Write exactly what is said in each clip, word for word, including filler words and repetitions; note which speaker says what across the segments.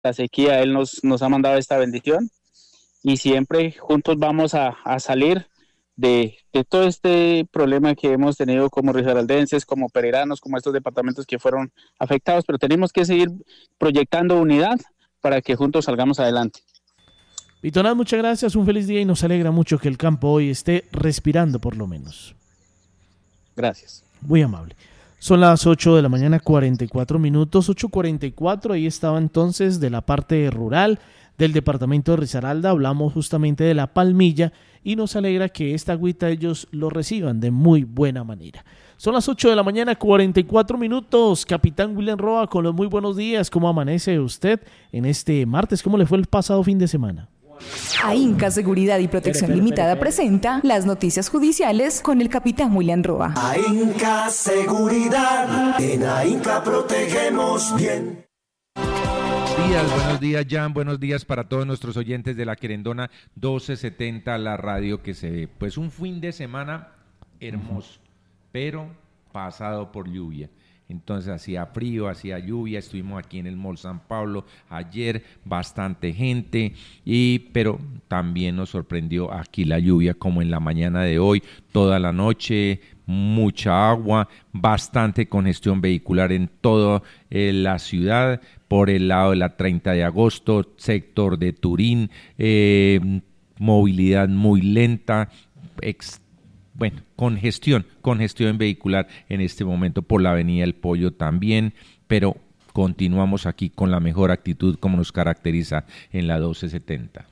Speaker 1: la sequía, Él nos, nos ha mandado esta bendición y siempre juntos vamos a, a salir de, de todo este problema que hemos tenido como risaraldenses, como pereiranos, como estos departamentos que fueron afectados, pero tenemos que seguir proyectando unidad para que juntos salgamos adelante.
Speaker 2: Pitonaz, muchas gracias, un feliz día y nos alegra mucho que el campo hoy esté respirando por lo menos.
Speaker 1: Gracias.
Speaker 2: Muy amable. Son las ocho de la mañana, cuarenta y cuatro minutos, ocho cuarenta y cuatro, ahí estaba entonces de la parte rural del departamento de Risaralda, hablamos justamente de la palmilla y nos alegra que esta agüita ellos lo reciban de muy buena manera. Son las ocho de la mañana, cuarenta y cuatro minutos, Capitán William Roa con los muy buenos días, ¿cómo amanece usted en este martes? ¿Cómo le fue el pasado fin de semana?
Speaker 3: AINCA Seguridad y Protección Limitada presenta las noticias judiciales con el Capitán William Roa.
Speaker 4: AINCA Seguridad, en AINCA protegemos bien.
Speaker 5: Buenos días, buenos días Jan, buenos días para todos nuestros oyentes de la Querendona doce setenta, la radio que se ve. Pues un fin de semana hermoso, pero pasado por lluvia. Entonces hacía frío, hacía lluvia, estuvimos aquí en el Mall San Pablo ayer, bastante gente, y pero también nos sorprendió aquí la lluvia como en la mañana de hoy, toda la noche, mucha agua, bastante congestión vehicular en toda eh, la ciudad, por el lado de la treinta de agosto, sector de Turín, eh, movilidad muy lenta, ex Bueno, congestión, congestión vehicular en este momento por la avenida El Pollo también, pero continuamos aquí con la mejor actitud como nos caracteriza en la doce setenta.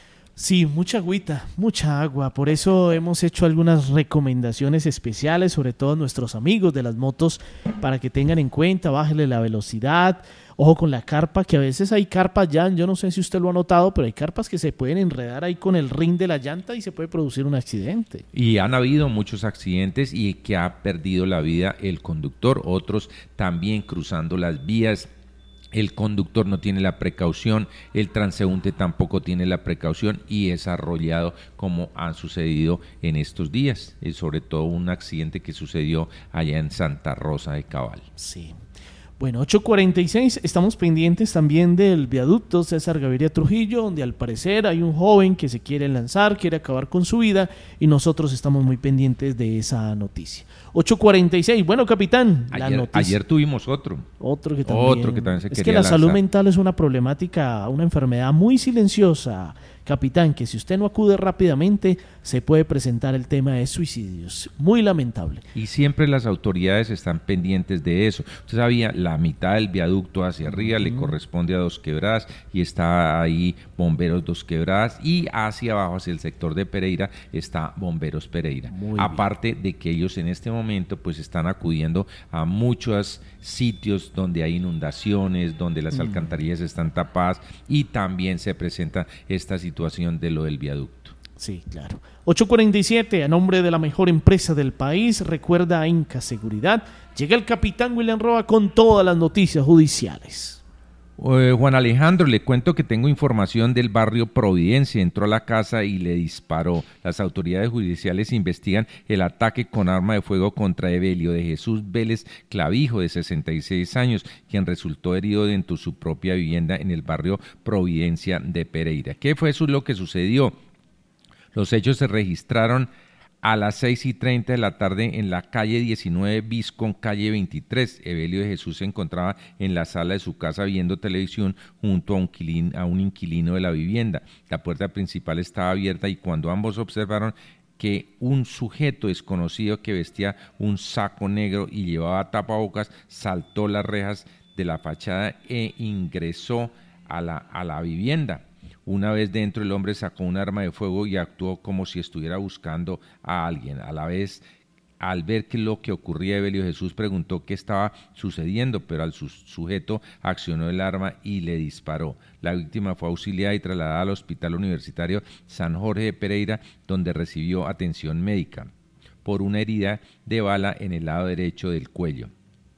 Speaker 2: Sí, mucha agüita, mucha agua, por eso hemos hecho algunas recomendaciones especiales, sobre todo a nuestros amigos de las motos, para que tengan en cuenta, bájele la velocidad, ojo con la carpa, que a veces hay carpas ya, yo no sé si usted lo ha notado, pero hay carpas que se pueden enredar ahí con el rin de la llanta y se puede producir un accidente.
Speaker 5: Y han habido muchos accidentes y que ha perdido la vida el conductor, otros también cruzando las vías. El conductor no tiene la precaución, el transeúnte tampoco tiene la precaución y es arrollado como han sucedido en estos días, y sobre todo un accidente que sucedió allá en Santa Rosa de Cabal.
Speaker 2: Sí. Bueno, ocho cuarenta y seis, estamos pendientes también del viaducto César Gaviria Trujillo, donde al parecer hay un joven que se quiere lanzar, quiere acabar con su vida y nosotros estamos muy pendientes de esa noticia. ocho cuarenta y seis, bueno, capitán, la
Speaker 5: ayer,
Speaker 2: noticia.
Speaker 5: Ayer tuvimos otro.
Speaker 2: Otro que también,
Speaker 5: otro que también se
Speaker 2: es
Speaker 5: quería
Speaker 2: que la
Speaker 5: lanzar.
Speaker 2: salud mental es una problemática, una enfermedad muy silenciosa, capitán, que si usted no acude rápidamente se puede presentar el tema de suicidios. Muy lamentable.
Speaker 5: Y siempre las autoridades están pendientes de eso. Usted sabía, la mitad del viaducto hacia arriba uh-huh. le corresponde a Dos Quebradas y está ahí Bomberos Dos Quebradas, y hacia abajo, hacia el sector de Pereira, está Bomberos Pereira. Muy Aparte bien. de que ellos en este momento pues están acudiendo a muchos sitios donde hay inundaciones, donde las uh-huh. alcantarillas están tapadas, y también se presenta esta situación de lo del viaducto.
Speaker 2: Sí, claro. ocho cuarenta y siete, a nombre de la mejor empresa del país, recuerda AINCA Seguridad, llega el capitán William Roa con todas las noticias judiciales.
Speaker 5: Eh, Juan Alejandro, le cuento que tengo información del barrio Providencia. Entró a la casa y le disparó. Las autoridades judiciales investigan el ataque con arma de fuego contra Evelio de Jesús Vélez Clavijo, de sesenta y seis años, quien resultó herido dentro de su propia vivienda en el barrio Providencia de Pereira. ¿Qué fue eso lo que sucedió? Los hechos se registraron a las seis y treinta de la tarde en la calle diecinueve bis con calle veintitrés. Evelio de Jesús se encontraba en la sala de su casa viendo televisión junto a un, quilín, a un inquilino de la vivienda. La puerta principal estaba abierta y cuando ambos observaron que un sujeto desconocido que vestía un saco negro y llevaba tapabocas saltó las rejas de la fachada e ingresó a la, a la vivienda. Una vez dentro, el hombre sacó un arma de fuego y actuó como si estuviera buscando a alguien. A la vez, al ver que lo que ocurría, Evelio Jesús preguntó qué estaba sucediendo, pero al su- sujeto accionó el arma y le disparó. La víctima fue auxiliada y trasladada al Hospital Universitario San Jorge de Pereira, donde recibió atención médica por una herida de bala en el lado derecho del cuello.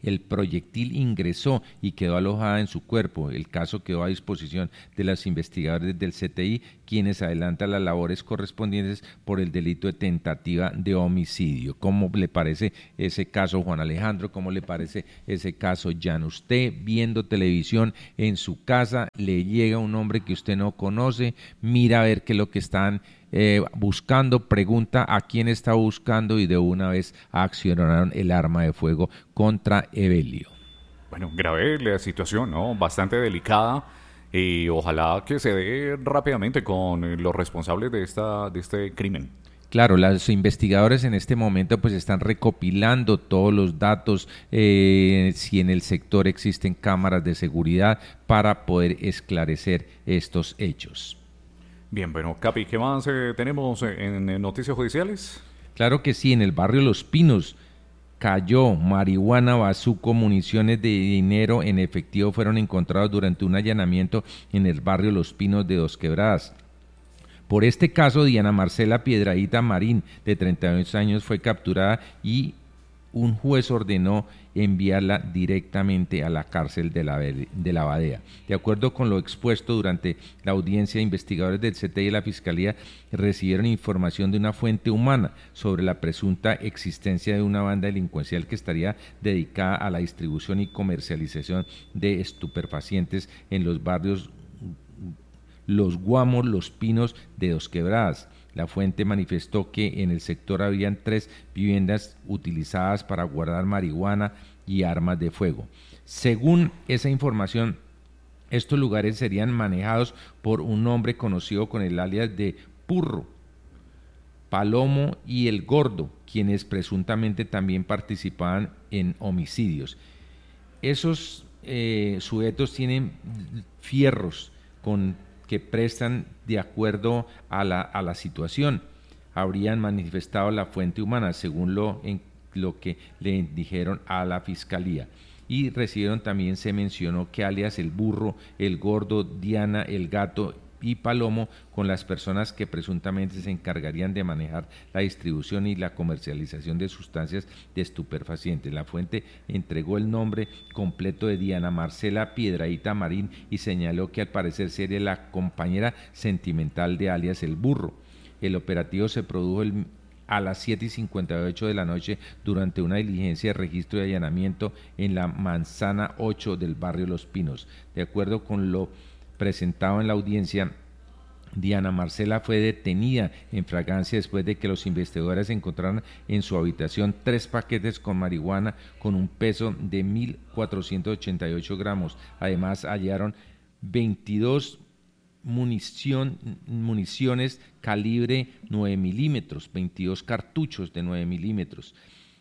Speaker 5: El proyectil ingresó y quedó alojada en su cuerpo. El caso quedó a disposición de los investigadores del C T I, quienes adelantan las labores correspondientes por el delito de tentativa de homicidio. ¿Cómo le parece ese caso, Juan Alejandro? ¿Cómo le parece ese caso, Jan? Usted viendo televisión en su casa, le llega un hombre que usted no conoce, mira a ver qué es lo que están eh, buscando, pregunta a quién está buscando y de una vez accionaron el arma de fuego contra Evelio.
Speaker 6: Bueno, grave la situación, ¿no? Bastante delicada. Y ojalá que se dé rápidamente con los responsables de esta de este crimen.
Speaker 5: Claro, los investigadores en este momento pues están recopilando todos los datos, eh, si en el sector existen cámaras de seguridad para poder esclarecer estos hechos.
Speaker 6: Bien, bueno, Capi, ¿qué más eh, tenemos en, en noticias judiciales?
Speaker 5: Claro que sí, en el barrio Los Pinos cayó marihuana, bazuco, municiones de dinero en efectivo fueron encontrados durante un allanamiento en el barrio Los Pinos de Dos Quebradas. Por este caso, Diana Marcela Piedradita Marín, de treinta y dos años, fue capturada y un juez ordenó enviarla directamente a la cárcel de la, de la Badea. De acuerdo con lo expuesto durante la audiencia, investigadores del C T I y la Fiscalía recibieron información de una fuente humana sobre la presunta existencia de una banda delincuencial que estaría dedicada a la distribución y comercialización de estupefacientes en los barrios Los Guamos, Los Pinos de Dos Quebradas. La fuente manifestó que en el sector habían tres viviendas utilizadas para guardar marihuana y armas de fuego. Según esa información, estos lugares serían manejados por un hombre conocido con el alias de Purro, Palomo y El Gordo, quienes presuntamente también participaban en homicidios. Esos eh, sujetos tienen fierros con que prestan de acuerdo a la, a la situación. Habrían manifestado la fuente humana, según lo, en, lo que le dijeron a la Fiscalía. Y recibieron también, se mencionó que alias El Burro, El Gordo, Diana, El Gato y Palomo, con las personas que presuntamente se encargarían de manejar la distribución y la comercialización de sustancias de estupefacientes. La fuente entregó el nombre completo de Diana Marcela Piedradita Marín y señaló que al parecer sería la compañera sentimental de alias El Burro. El operativo se produjo el, a las siete y cincuenta y ocho de la noche durante una diligencia de registro y allanamiento en la manzana ocho del barrio Los Pinos. De acuerdo con lo presentado en la audiencia, Diana Marcela fue detenida en fragancia después de que los investigadores encontraron en su habitación tres paquetes con marihuana con un peso de mil cuatrocientos ochenta y ocho gramos. Además hallaron veintidós munición, municiones calibre nueve milímetros, veintidós cartuchos de nueve milímetros,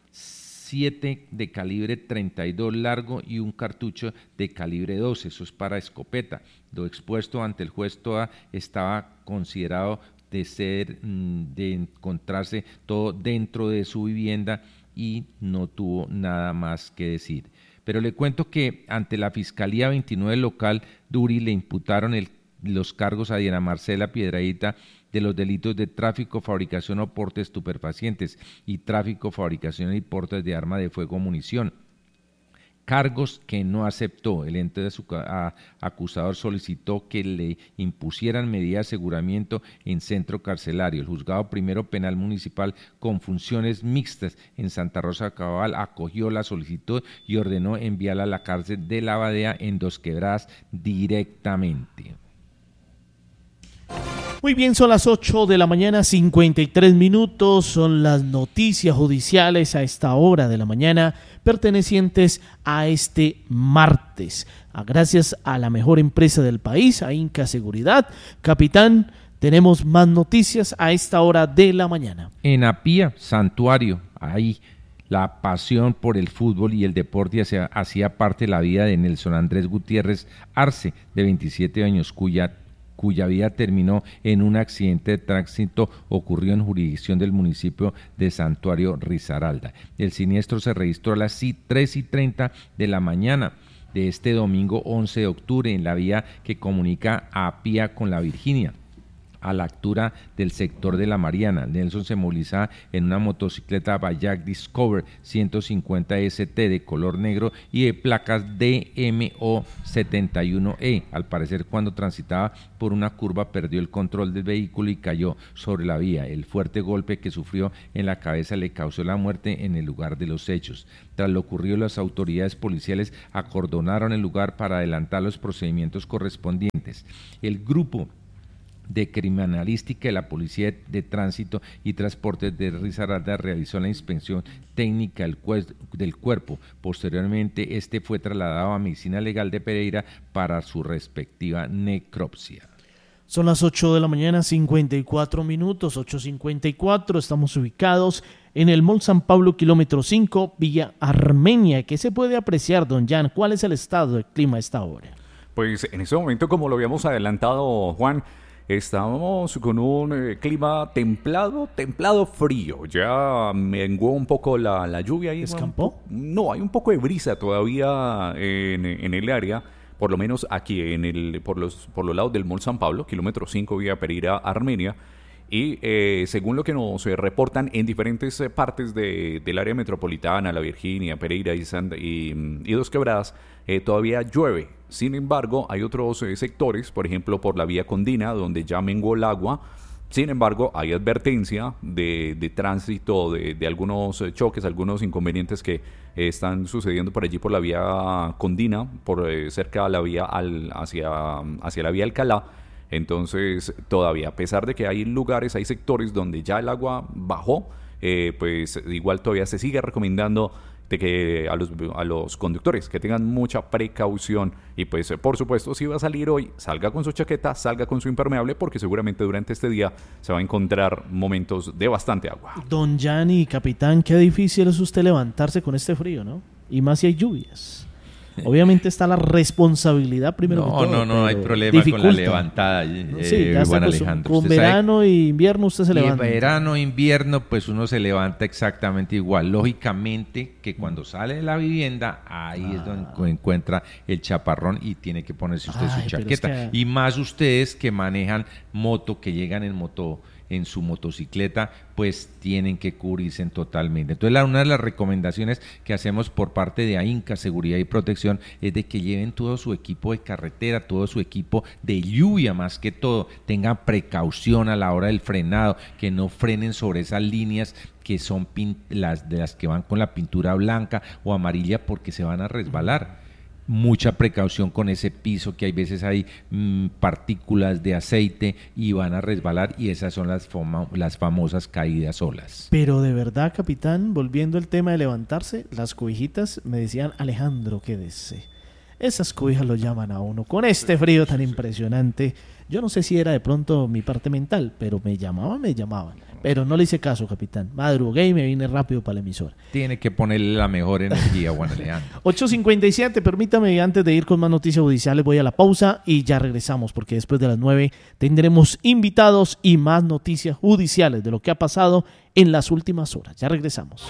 Speaker 5: siete de calibre treinta y dos largo y un cartucho de calibre doce, eso es para escopeta. Lo expuesto ante el juez toda estaba considerado de ser, de encontrarse todo dentro de su vivienda y no tuvo nada más que decir. Pero le cuento que ante la Fiscalía veintinueve local Duri le imputaron el, los cargos a Diana Marcela Piedradita de los delitos de tráfico, fabricación o porte de estupefacientes y tráfico, fabricación y porte de arma de fuego o munición. Cargos que no aceptó. El ente de su a, acusador solicitó que le impusieran medida de aseguramiento en centro carcelario. El juzgado primero penal municipal con funciones mixtas en Santa Rosa Cabal acogió la solicitud y ordenó enviarla a la cárcel de La Badea en Dos Quebradas directamente.
Speaker 2: Muy bien, son las ocho de la mañana, cincuenta y tres minutos, son las noticias judiciales a esta hora de la mañana pertenecientes a este martes. Gracias a la mejor empresa del país, a Inca Seguridad. Capitán, tenemos más noticias a esta hora de la mañana.
Speaker 5: En Apía, Santuario, ahí la pasión por el fútbol y el deporte hacía, hacía parte de la vida de Nelson Andrés Gutiérrez Arce, de veintisiete años, cuya cuya vida terminó en un accidente de tránsito ocurrió en jurisdicción del municipio de Santuario Risaralda. El siniestro se registró a las tres y treinta de la mañana de este domingo once de octubre en la vía que comunica a Apía con la Virginia. a la altura del sector de la Mariana. Nelson se movilizaba en una motocicleta Bayak Discover ciento cincuenta S T de color negro y de placas D M O setenta y uno E. Al parecer, cuando transitaba por una curva perdió el control del vehículo y cayó sobre la vía. El fuerte golpe que sufrió en la cabeza le causó la muerte en el lugar de los hechos. Tras lo ocurrido, las autoridades policiales acordonaron el lugar para adelantar los procedimientos correspondientes. El grupo de criminalística de la Policía de Tránsito y Transportes de Risaralda realizó la inspección técnica del, cuer- del cuerpo. Posteriormente, este fue trasladado a Medicina Legal de Pereira para su respectiva necropsia.
Speaker 2: Son las ocho de la mañana, cincuenta y cuatro minutos, ocho cincuenta y cuatro. Estamos ubicados en el Mall San Pablo, kilómetro cinco, Villa Armenia. ¿Qué se puede apreciar, don Jan? ¿Cuál es el estado del clima a esta hora?
Speaker 6: Pues en este momento, como lo habíamos adelantado, Juan, estamos con un eh, clima templado, templado frío. Ya menguó un poco la, la lluvia. Ahí,
Speaker 2: ¿Escampó?
Speaker 6: No, hay un poco de brisa todavía en, en el área. Por lo menos aquí en el por los por los lados del Mall San Pablo, kilómetro cinco, vía Pereira, Armenia. Y eh, según lo que nos eh, reportan en diferentes eh, partes de, del área metropolitana, La Virginia, Pereira y, Santa, y, y Dos Quebradas, eh, todavía llueve. Sin embargo, hay otros eh, sectores, por ejemplo, por la vía Condina, donde ya menguó el agua. Sin embargo, hay advertencia de, de tránsito, de, de algunos choques, algunos inconvenientes que eh, están sucediendo por allí por la vía Condina, por eh, cerca de la vía al, hacia, hacia la vía Alcalá. Entonces, todavía, a pesar de que hay lugares, hay sectores donde ya el agua bajó, eh, pues igual todavía se sigue recomendando de que a los, a los conductores que tengan mucha precaución y pues por supuesto si va a salir hoy, salga con su chaqueta, salga con su impermeable porque seguramente durante este día se va a encontrar momentos de bastante agua.
Speaker 2: Don Gianni, capitán, qué difícil es usted levantarse con este frío, ¿no? Y más si hay lluvias. Obviamente está la responsabilidad primero
Speaker 5: no,
Speaker 2: que todo.
Speaker 5: No, no, no hay problema
Speaker 2: dificulta.
Speaker 5: con la levantada. Eh,
Speaker 2: sí, ya está
Speaker 5: Juan
Speaker 2: con,
Speaker 5: Alejandro.
Speaker 2: con verano e invierno usted se
Speaker 5: y
Speaker 2: levanta.
Speaker 5: En verano e invierno, pues uno se levanta exactamente igual. Lógicamente que cuando sale de la vivienda, ahí ah. es donde encuentra el chaparrón y tiene que ponerse usted Ay, su chaqueta. Es que... Y más ustedes que manejan moto, que llegan en moto... en su motocicleta, pues tienen que cubrirse totalmente. Entonces, la, una de las recomendaciones que hacemos por parte de AINCA, Seguridad y Protección, es de que lleven todo su equipo de carretera, todo su equipo de lluvia, más que todo, tengan precaución a la hora del frenado, que no frenen sobre esas líneas que son pin- las de las que van con la pintura blanca o amarilla, porque se van a resbalar. Mucha precaución con ese piso, que hay veces hay mmm, partículas de aceite y van a resbalar, y esas son las, fama, las famosas caídas olas.
Speaker 2: Pero de verdad, capitán, volviendo al tema de levantarse, las cobijitas me decían, Alejandro, quédese. Esas cobijas lo llaman a uno con este frío tan impresionante. Yo no sé si era de pronto mi parte mental, pero me llamaban, me llamaban. Pero no le hice caso, capitán. Madrugué y me vine rápido para la emisora.
Speaker 5: Tiene que ponerle la mejor energía, Juan Alejandro.
Speaker 2: ocho cincuenta y siete, permítame, antes de ir con más noticias judiciales, voy a la pausa y ya regresamos, porque después de las nueve tendremos invitados y más noticias judiciales de lo que ha pasado en las últimas horas. Ya regresamos.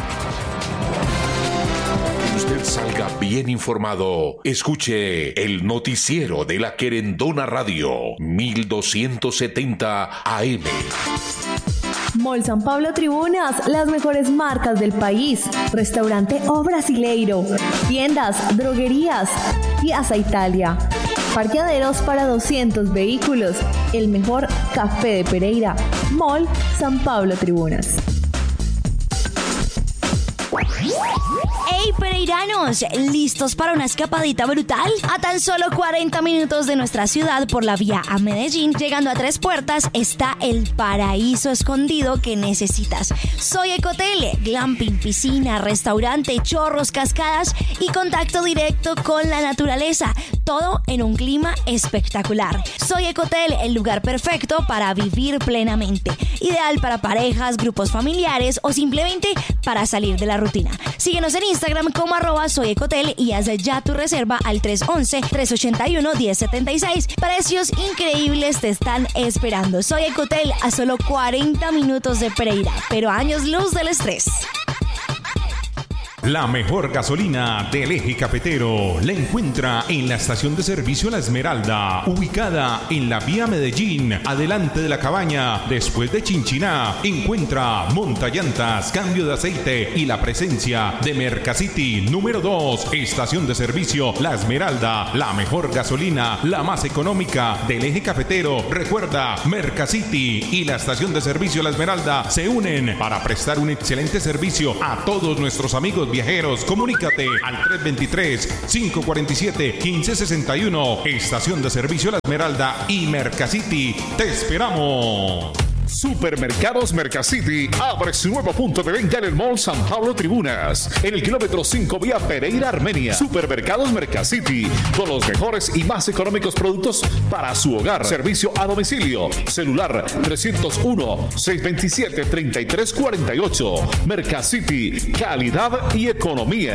Speaker 7: Usted salga bien informado. Escuche el noticiero de la Querendona Radio, mil doscientos setenta A M.
Speaker 8: Mall San Pablo Tribunas, las mejores marcas del país. Restaurante O Brasileiro, tiendas, droguerías y Asa Italia. Parqueaderos para doscientos vehículos. El mejor café de Pereira. Mall San Pablo Tribunas.
Speaker 9: ¡Hey, pereiranos! ¿Listos para una escapadita brutal? A tan solo cuarenta minutos de nuestra ciudad por la vía a Medellín, llegando a Tres Puertas, está el paraíso escondido que necesitas. Soy Ecotel, glamping, piscina, restaurante, chorros, cascadas y contacto directo con la naturaleza. Todo en un clima espectacular. Soy Ecotel, el lugar perfecto para vivir plenamente. Ideal para parejas, grupos familiares o simplemente para salir de la rutina. Síguenos en Instagram como arroba soy Ecotel y haz ya tu reserva al tres once, tres ochenta y uno, diez setenta y seis. Precios increíbles te están esperando. Soy Ecotel, a solo cuarenta minutos de Pereira, pero años luz del estrés.
Speaker 10: La mejor gasolina del eje cafetero la encuentra en la estación de servicio La Esmeralda, ubicada en la vía Medellín, adelante de la cabaña, después de Chinchiná. Encuentra montallantas, cambio de aceite y la presencia de Mercacity número dos. Estación de servicio La Esmeralda, la mejor gasolina, la más económica del eje cafetero. Recuerda, Mercacity y la estación de servicio La Esmeralda se unen para prestar un excelente servicio a todos nuestros amigos viajeros. Comunícate al tres dos tres, cinco cuatro siete, uno cinco seis uno. Estación de servicio La Esmeralda y Mercacity. ¡Te esperamos!
Speaker 11: Supermercados Mercacity abre su nuevo punto de venta en el Mall San Pablo Tribunas, en el kilómetro cinco vía Pereira, Armenia. Supermercados Mercacity, con los mejores y más económicos productos para su hogar. Servicio a domicilio. Celular tres cero uno, seis dos siete, tres tres cuatro ocho. Mercacity, calidad y economía.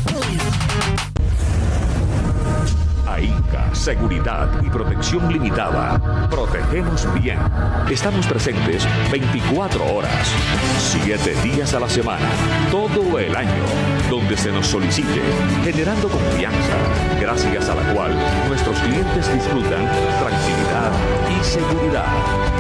Speaker 12: AINCA, Seguridad y Protección Limitada. Protegemos bien. Estamos presentes veinticuatro horas, siete días a la semana, todo el año, donde se nos solicite, generando confianza, gracias a la cual nuestros clientes disfrutan tranquilidad y seguridad.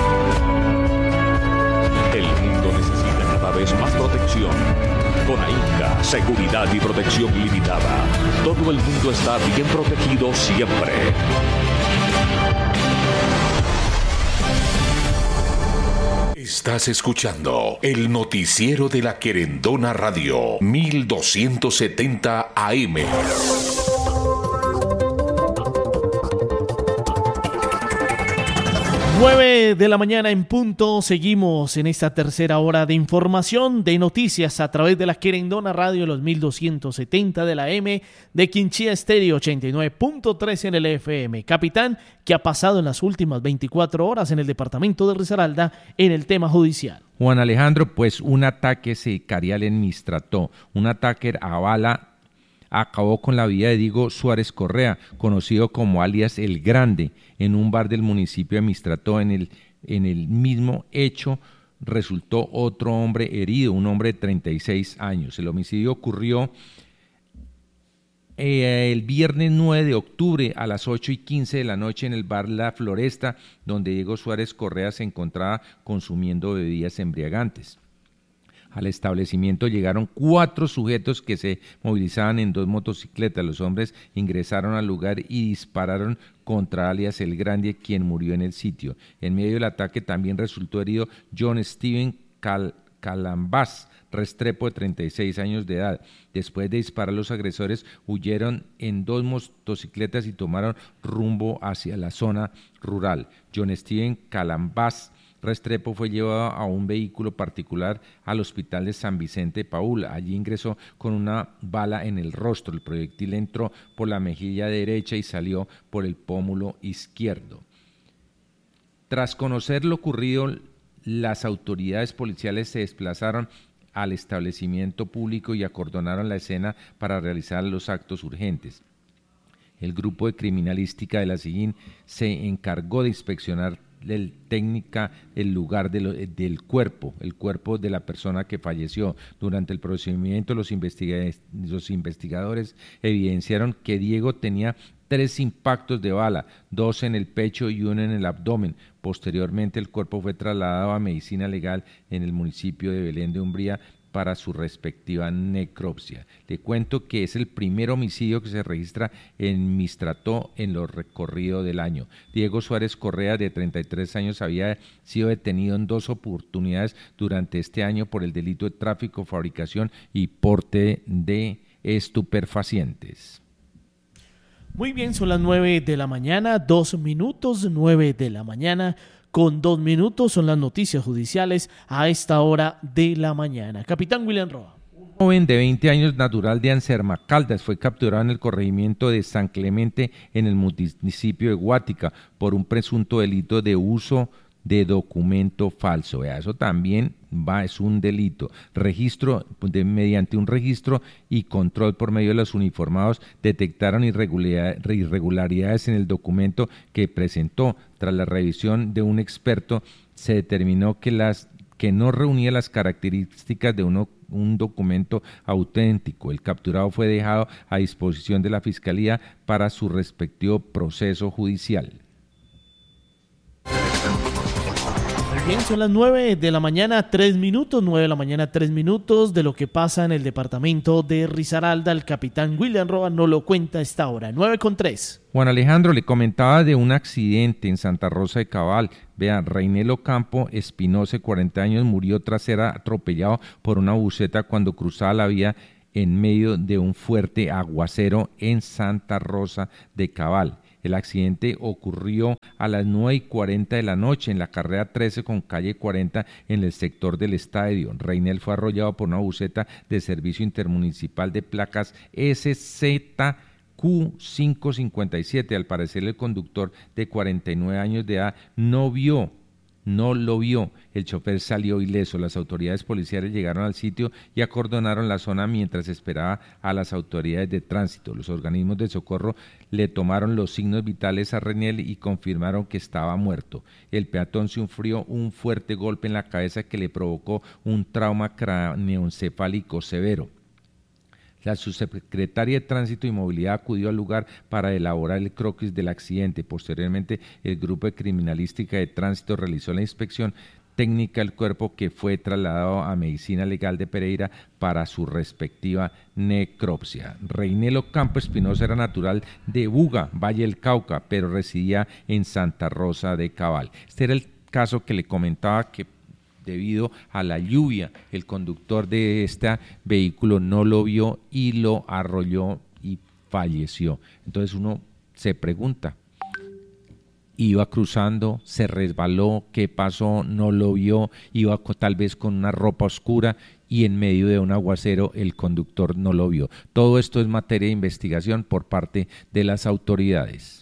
Speaker 12: El mundo necesita cada vez más protección. Con AINCA, Seguridad y Protección Limitada, todo el mundo está bien protegido siempre.
Speaker 7: Estás escuchando el noticiero de la Querendona Radio, mil doscientos setenta A M.
Speaker 2: nueve de la mañana en punto, seguimos en esta tercera hora de información, de noticias a través de la Querendona Radio, los mil doscientos setenta de la M, de Quinchía Estéreo ochenta y nueve punto tres en el F M. Capitán, ¿qué ha pasado en las últimas veinticuatro horas en el departamento de Risaralda en el tema judicial?
Speaker 5: Juan Alejandro, pues un ataque sicarial en Mistrató, un ataque a bala acabó con la vida de Diego Suárez Correa, conocido como alias El Grande, en un bar del municipio de Mistrató. En el, en el mismo hecho resultó otro hombre herido, un hombre de treinta y seis años. El homicidio ocurrió eh, el viernes nueve de octubre a las ocho y quince de la noche en el bar La Floresta, donde Diego Suárez Correa se encontraba consumiendo bebidas embriagantes. Al establecimiento llegaron cuatro sujetos que se movilizaban en dos motocicletas. Los hombres ingresaron al lugar y dispararon contra alias El Grande, quien murió en el sitio. En medio del ataque también resultó herido John Steven Cal Calambás Restrepo, de treinta y seis años de edad. Después de disparar, los agresores huyeron en dos motocicletas y tomaron rumbo hacia la zona rural. John Steven Calambás Restrepo fue llevado a un vehículo particular al hospital de San Vicente de Paúl. Allí ingresó con una bala en el rostro. El proyectil entró por la mejilla derecha y salió por el pómulo izquierdo. Tras conocer lo ocurrido, las autoridades policiales se desplazaron al establecimiento público y acordonaron la escena para realizar los actos urgentes. El grupo de criminalística de la SIGIN se encargó de inspeccionar el técnica el lugar de lo, del cuerpo, el cuerpo de la persona que falleció. Durante el procedimiento, los, investiga- los investigadores evidenciaron que Diego tenía tres impactos de bala, dos en el pecho y uno en el abdomen. Posteriormente, el cuerpo fue trasladado a medicina legal en el municipio de Belén de Umbría para su respectiva necropsia. Le cuento que es el primer homicidio que se registra en Mistrató en lo recorrido del año. Diego Suárez Correa, de treinta y tres años, había sido detenido en dos oportunidades durante este año por el delito de tráfico, fabricación y porte de estupefacientes.
Speaker 2: Muy bien, son las nueve de la mañana, dos minutos, nueve de la mañana. Con dos minutos son las noticias judiciales a esta hora de la mañana. Capitán William Roa.
Speaker 5: Un joven de veinte años, natural de Anserma Caldas, fue capturado en el corregimiento de San Clemente, en el municipio de Guática, por un presunto delito de uso de documento falso. Vea, eso también va, es un delito. Registro de, mediante un registro y control por medio de los uniformados, detectaron irregularidad, irregularidades en el documento que presentó. Tras la revisión de un experto, se determinó que las que no reunía las características de, uno, un documento auténtico. El capturado fue dejado a disposición de la Fiscalía para su respectivo proceso judicial.
Speaker 2: Bien, son las nueve de la mañana, tres minutos, nueve de la mañana, tres minutos de lo que pasa en el departamento de Risaralda. El capitán William Roa nos lo cuenta a esta hora, nueve con tres.
Speaker 5: Juan Alejandro, le comentaba de un accidente en Santa Rosa de Cabal. Vea, Reinel Ocampo Espinosa, cuarenta años, murió tras ser atropellado por una buseta cuando cruzaba la vía en medio de un fuerte aguacero en Santa Rosa de Cabal. El accidente ocurrió a las nueve y cuarenta de la noche en la carrera trece con calle cuarenta en el sector del estadio. Reinel fue arrollado por una buseta de servicio intermunicipal de placas S Z Q quinientos cincuenta y siete. Al parecer el conductor de cuarenta y nueve años de edad no vio No lo vio. El chofer salió ileso. Las autoridades policiales llegaron al sitio y acordonaron la zona mientras esperaba a las autoridades de tránsito. Los organismos de socorro le tomaron los signos vitales a Reinel y confirmaron que estaba muerto. El peatón sufrió un fuerte golpe en la cabeza que le provocó un trauma craneoencefálico severo. La subsecretaria de Tránsito y Movilidad acudió al lugar para elaborar el croquis del accidente. Posteriormente, el grupo de criminalística de tránsito realizó la inspección técnica del cuerpo, que fue trasladado a Medicina Legal de Pereira para su respectiva necropsia. Reinel Ocampo Espinosa era natural de Buga, Valle del Cauca, pero residía en Santa Rosa de Cabal. Este era el caso que le comentaba, que debido a la lluvia, el conductor de este vehículo no lo vio y lo arrolló y falleció. Entonces uno se pregunta, iba cruzando, se resbaló, ¿qué pasó? No lo vio, iba tal vez con una ropa oscura y en medio de un aguacero el conductor no lo vio. Todo esto es materia de investigación por parte de las autoridades.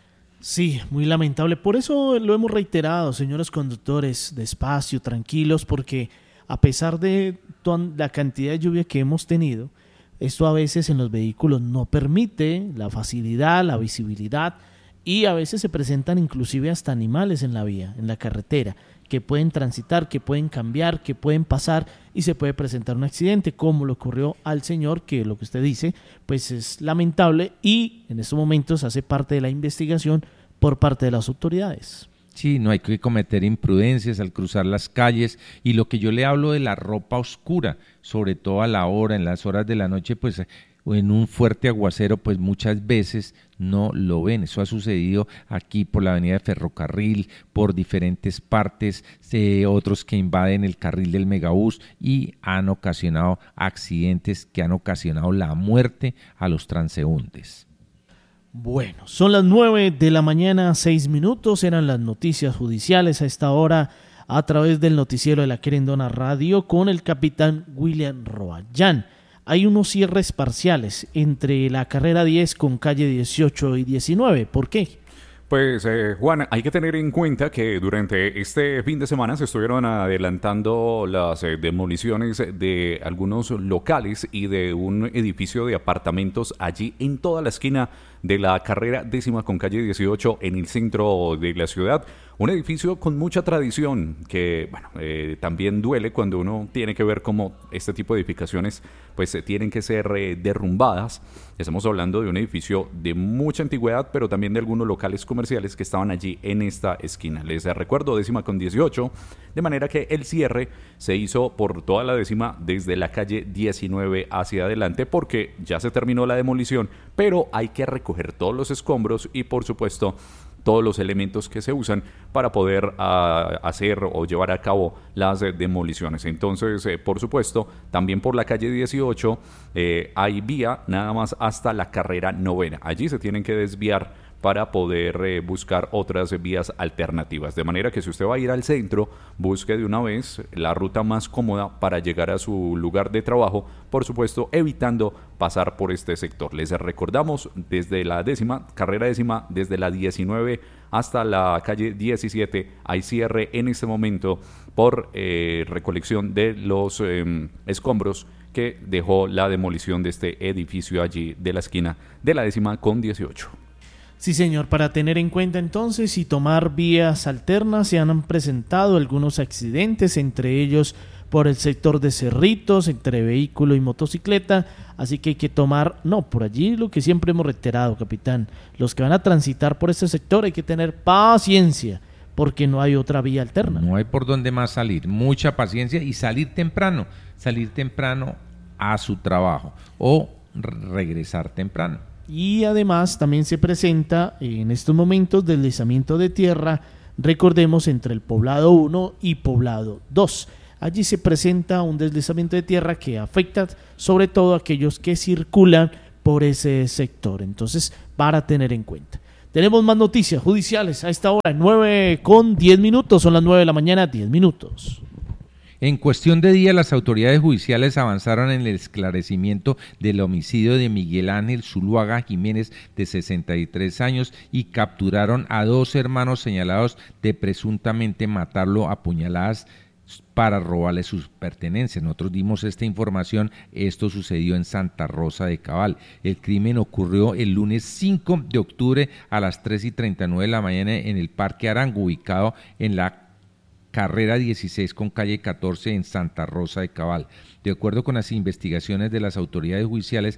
Speaker 2: Sí, muy lamentable. Por eso lo hemos reiterado, señores conductores, despacio, tranquilos, porque a pesar de toda la cantidad de lluvia que hemos tenido, esto a veces en los vehículos no permite la facilidad, la visibilidad, y a veces se presentan inclusive hasta animales en la vía, en la carretera, que pueden transitar, que pueden cambiar, que pueden pasar y se puede presentar un accidente, como le ocurrió al señor, que lo que usted dice pues es lamentable y en estos momentos hace parte de la investigación por parte de las autoridades.
Speaker 5: Sí, no hay que cometer imprudencias al cruzar las calles, y lo que yo le hablo de la ropa oscura, sobre todo a la hora, en las horas de la noche, pues o en un fuerte aguacero, pues muchas veces no lo ven. Eso ha sucedido aquí por la avenida de Ferrocarril, por diferentes partes, eh, otros que invaden el carril del Megabús y han ocasionado accidentes que han ocasionado la muerte a los transeúntes.
Speaker 2: Bueno, son las nueve de la mañana, seis minutos, eran las noticias judiciales a esta hora a través del noticiero de la Querendona Radio con el capitán William Roa. Jan, hay unos cierres parciales entre la carrera diez con calle dieciocho y diecinueve. ¿Por qué?
Speaker 6: Pues eh, Juan, hay que tener en cuenta que durante este fin de semana se estuvieron adelantando las eh, demoliciones de algunos locales y de un edificio de apartamentos allí en toda la esquina de la carrera décima con calle dieciocho en el centro de la ciudad. Un edificio con mucha tradición que, bueno, eh, también duele cuando uno tiene que ver cómo este tipo de edificaciones pues eh, tienen que ser eh, derrumbadas. Estamos hablando de un edificio de mucha antigüedad, pero también de algunos locales comerciales que estaban allí en esta esquina. Les recuerdo, décima con dieciocho, de manera que el cierre se hizo por toda la décima desde la calle diecinueve hacia adelante, porque ya se terminó la demolición, pero hay que recoger todos los escombros y, por supuesto, todos los elementos que se usan para poder uh, hacer o llevar a cabo las eh, demoliciones. Entonces, eh, por supuesto, también por la calle dieciocho eh, hay vía nada más hasta la carrera novena. Allí se tienen que desviar para poder eh, buscar otras vías alternativas. De manera que si usted va a ir al centro, busque de una vez la ruta más cómoda para llegar a su lugar de trabajo, por supuesto, evitando pasar por este sector. Les recordamos, desde la décima, carrera décima, desde la diecinueve hasta la calle diecisiete, hay cierre en este momento por eh, recolección de los eh, escombros que dejó la demolición de este edificio allí de la esquina de la décima con dieciocho.
Speaker 2: Sí, señor, para tener en cuenta entonces y tomar vías alternas, se han presentado algunos accidentes, entre ellos por el sector de Cerritos, entre vehículo y motocicleta, así que hay que tomar, no, por allí lo que siempre hemos reiterado, capitán, los que van a transitar por este sector hay que tener paciencia, porque no hay otra vía alterna.
Speaker 5: No hay por dónde más salir, mucha paciencia y salir temprano, salir temprano a su trabajo o regresar temprano.
Speaker 2: Y además también se presenta en estos momentos deslizamiento de tierra, recordemos, entre el poblado uno y poblado dos. Allí se presenta un deslizamiento de tierra que afecta sobre todo a aquellos que circulan por ese sector. Entonces, para tener en cuenta. Tenemos más noticias judiciales a esta hora, nueve con diez minutos, son las nueve de la mañana, diez minutos.
Speaker 5: En cuestión de días, las autoridades judiciales avanzaron en el esclarecimiento del homicidio de Miguel Ángel Zuluaga Jiménez, de sesenta y tres años, y capturaron a dos hermanos señalados de presuntamente matarlo a puñaladas para robarle sus pertenencias. Nosotros dimos esta información, esto sucedió en Santa Rosa de Cabal. El crimen ocurrió el lunes cinco de octubre a las tres y treinta y nueve de la mañana en el Parque Arango, ubicado en la carrera dieciséis con calle catorce en Santa Rosa de Cabal. De acuerdo con las investigaciones de las autoridades judiciales,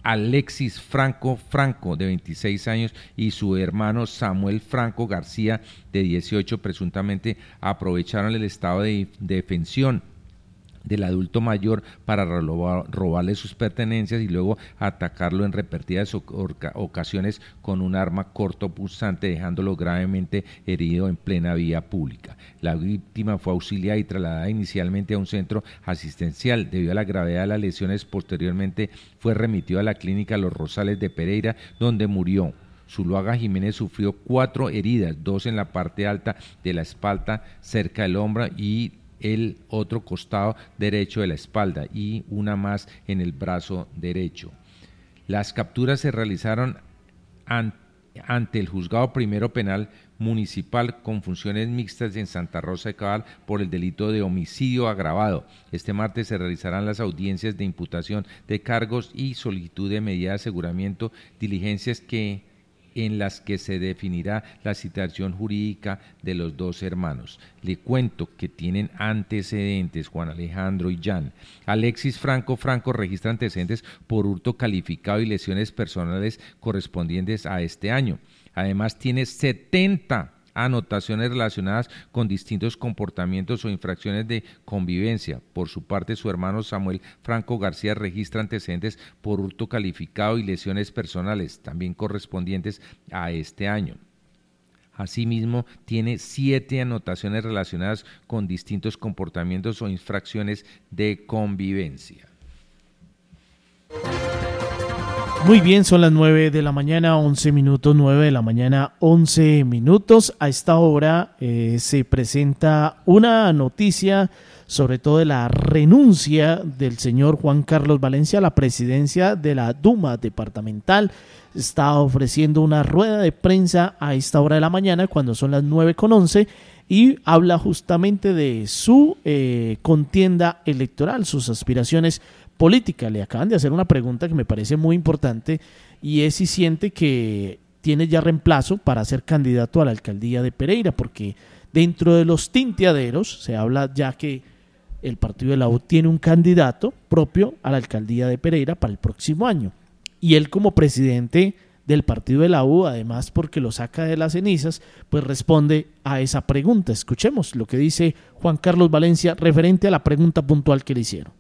Speaker 5: Alexis Franco Franco, de veintiséis años, y su hermano Samuel Franco García, de dieciocho, presuntamente aprovecharon el estado de defensión del adulto mayor para robar, robarle sus pertenencias y luego atacarlo en repetidas ocasiones con un arma cortopunzante, dejándolo gravemente herido en plena vía pública. La víctima fue auxiliada y trasladada inicialmente a un centro asistencial. Debido a la gravedad de las lesiones, posteriormente fue remitido a la clínica Los Rosales de Pereira, donde murió. Zuluaga Jiménez sufrió cuatro heridas, dos en la parte alta de la espalda, cerca del hombro, y el otro costado derecho de la espalda, y una más en el brazo derecho. Las capturas se realizaron an, ante el Juzgado Primero Penal Municipal con funciones mixtas en Santa Rosa de Cabal por el delito de homicidio agravado. Este martes se realizarán las audiencias de imputación de cargos y solicitud de medida de aseguramiento, diligencias que en las que se definirá la situación jurídica de los dos hermanos. Le cuento que tienen antecedentes, Juan Alejandro y Jan. Alexis Franco Franco registra antecedentes por hurto calificado y lesiones personales correspondientes a este año. Además tiene setenta anotaciones relacionadas con distintos comportamientos o infracciones de convivencia. Por su parte, su hermano Samuel Franco García registra antecedentes por hurto calificado y lesiones personales, también correspondientes a este año. Asimismo, tiene siete anotaciones relacionadas con distintos comportamientos o infracciones de convivencia.
Speaker 2: Muy bien, son las nueve de la mañana, once minutos, nueve de la mañana, once minutos. A esta hora eh, se presenta una noticia sobre todo de la renuncia del señor Juan Carlos Valencia a la presidencia de la Duma departamental. Está ofreciendo una rueda de prensa a esta hora de la mañana, cuando son las nueve con once, y habla justamente de su eh, contienda electoral, sus aspiraciones política. Le acaban de hacer una pregunta que me parece muy importante, y es si siente que tiene ya reemplazo para ser candidato a la alcaldía de Pereira, porque dentro de los tinteaderos se habla ya que el partido de la U tiene un candidato propio a la alcaldía de Pereira para el próximo año, y él, como presidente del partido de la U, además porque lo saca de las cenizas, pues responde a esa pregunta. Escuchemos lo que dice Juan Carlos Valencia referente a la pregunta puntual que le hicieron.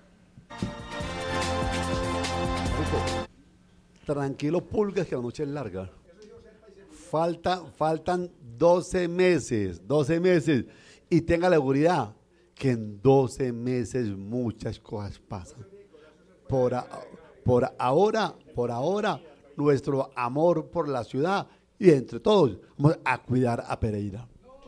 Speaker 13: Tranquilo, Pulgas, que la noche es larga. Falta, faltan doce meses, doce meses. Y tenga la seguridad que en doce meses muchas cosas pasan. Por, a, por ahora, por ahora, nuestro amor por la ciudad, y entre todos vamos a cuidar a Pereira.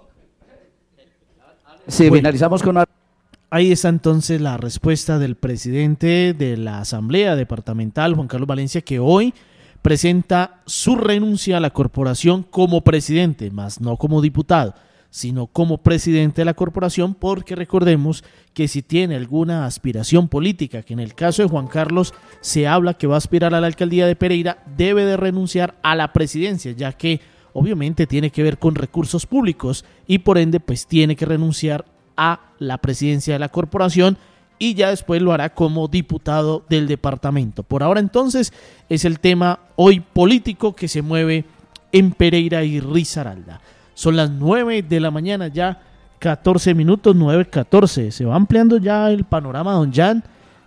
Speaker 2: Sí, bueno, finalizamos con una... Ahí está entonces la respuesta del presidente de la Asamblea Departamental, Juan Carlos Valencia, que hoy presenta su renuncia a la corporación como presidente, más no como diputado, sino como presidente de la corporación, porque recordemos que si tiene alguna aspiración política, que en el caso de Juan Carlos se habla que va a aspirar a la alcaldía de Pereira, debe de renunciar a la presidencia, ya que obviamente tiene que ver con recursos públicos y por ende pues tiene que renunciar a la presidencia de la corporación y ya después lo hará como diputado del departamento. Por ahora entonces es el tema hoy político que se mueve en Pereira y Risaralda. Son las nueve de la mañana ya, catorce minutos, nueve catorce. Se va ampliando ya el panorama, don Jan,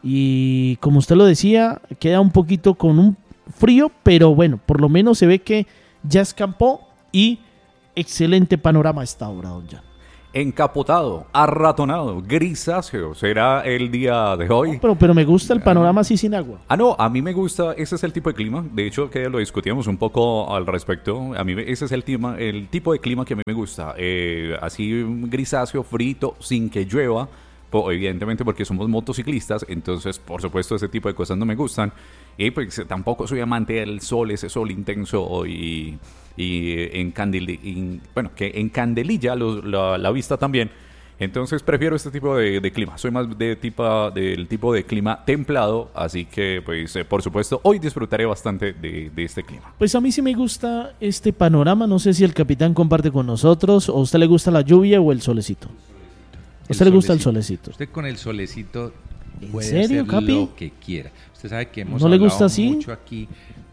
Speaker 2: y como usted lo decía, queda un poquito con un frío, pero bueno, por lo menos se ve que ya escampó y excelente panorama a esta hora, don Jan.
Speaker 6: Encapotado, arratonado, grisáceo será el día de hoy.
Speaker 2: No, pero, pero me gusta el panorama así sin agua.
Speaker 6: Ah, no, a mí me gusta, ese es el tipo de clima. De hecho, que lo discutíamos un poco al respecto. A mí ese es el, clima, el tipo de clima que a mí me gusta. Eh, así grisáceo, frito, sin que llueva. Evidentemente porque somos motociclistas, entonces por supuesto ese tipo de cosas no me gustan. Y pues tampoco soy amante del sol, ese sol intenso y, y encandil, y, bueno, que encandelilla los, la, la vista también. Entonces prefiero este tipo de, de clima. Soy más de tipo, del tipo de clima templado, así que pues eh, por supuesto hoy disfrutaré bastante de, de este clima.
Speaker 2: Pues a mí sí me gusta este panorama. No sé si el capitán comparte con nosotros o a usted le gusta la lluvia o el solecito. ¿A usted le gusta el solecito?
Speaker 5: Usted con el solecito puede
Speaker 2: ¿En serio,
Speaker 5: hacer
Speaker 2: Capi?
Speaker 5: lo que quiera. Usted sabe que hemos
Speaker 2: ¿No le
Speaker 5: hablado
Speaker 2: gusta así?
Speaker 5: mucho aquí,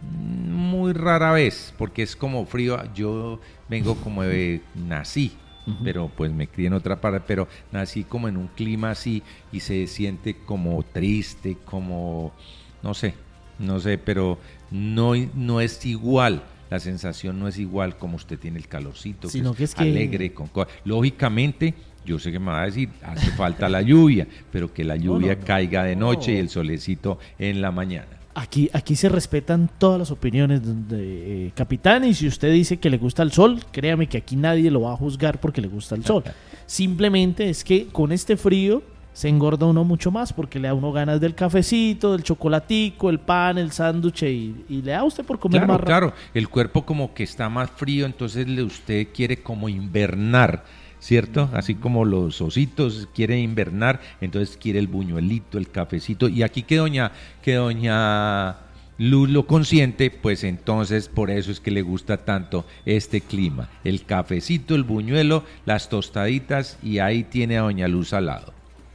Speaker 5: muy rara vez, porque es como frío. Yo vengo como de nací, uh-huh. pero pues me crié en otra parte, pero nací como en un clima así y se siente como triste, como, no sé, no sé, pero no, no es igual. La sensación no es igual como usted tiene el calorcito,
Speaker 2: sino
Speaker 5: que es,
Speaker 2: que es que...
Speaker 5: alegre. Con, lógicamente, yo sé que me va a decir, hace falta la lluvia, pero que la lluvia no, no, caiga de noche no. y el solecito en la mañana.
Speaker 2: Aquí, aquí se respetan todas las opiniones de eh, capitán, y si usted dice que le gusta el sol, créame que aquí nadie lo va a juzgar porque le gusta el sol. Simplemente es que con este frío se engorda uno mucho más porque le da uno ganas del cafecito, del chocolatico, el pan, el sándwich y, y le da a usted por comer
Speaker 5: claro,
Speaker 2: más rápido.
Speaker 5: Claro, el cuerpo como que está más frío, entonces le, usted quiere como invernar, ¿cierto? Así como los ositos quieren invernar, entonces quiere el buñuelito, el cafecito, y aquí que doña, que doña Luz lo consiente, pues entonces por eso es que le gusta tanto este clima, el cafecito, el buñuelo, las tostaditas, y ahí tiene a doña Luz al lado.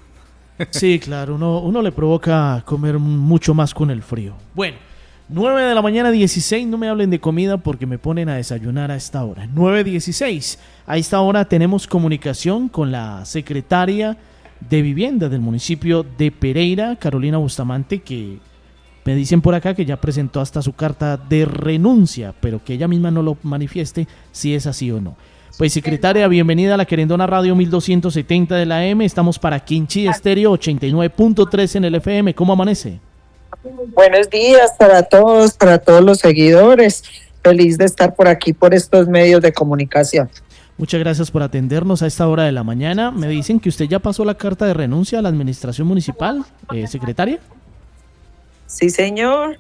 Speaker 2: Sí, claro, uno, uno le provoca comer mucho más con el frío. Bueno, nueve de la mañana dieciséis, no me hablen de comida porque me ponen a desayunar a esta hora. nueve dieciséis, a esta hora tenemos comunicación con la secretaria de Vivienda del municipio de Pereira, Carolina Bustamante, que me dicen por acá que ya presentó hasta su carta de renuncia, pero que ella misma no lo manifieste si es así o no. Pues secretaria, bienvenida a la Querendona Radio mil doscientos setenta de la A M. Estamos para Quinchí Estéreo ochenta y nueve punto tres en el F M. ¿Cómo amanece?
Speaker 14: Buenos días para todos, para todos los seguidores. Feliz de estar por aquí, por estos medios de comunicación.
Speaker 2: Muchas gracias por atendernos a esta hora de la mañana. Me dicen que usted ya pasó la carta de renuncia a la administración municipal, eh, secretaria.
Speaker 14: Sí, señor.